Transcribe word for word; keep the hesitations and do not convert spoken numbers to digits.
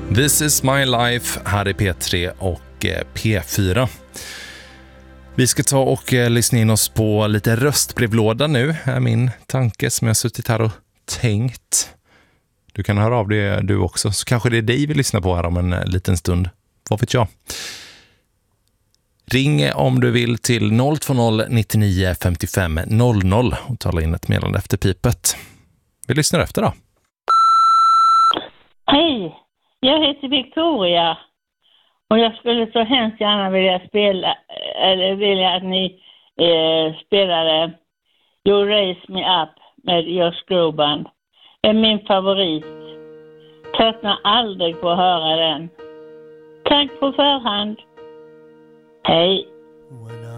This is my life här i P tre och P fyra. Vi ska ta och lyssna in oss på lite röstbrevlåda nu, är min tanke som jag har suttit här och tänkt. Du kan höra av det du också, så kanske det är dig vi lyssnar på här om en liten stund. Vad vet jag? Ring om du vill till noll två noll nittionio femtiofem noll noll och tala in ett meddelande efter pipet. Vi lyssnar efter då. Hej, jag heter Victoria och jag skulle så hemskt gärna vilja spela, eller vilja att ni eh, spelade You Raise Me Up med Josh Groban. Det är min favorit. Tröttnar aldrig på att höra den. Tack på förhand. Hej.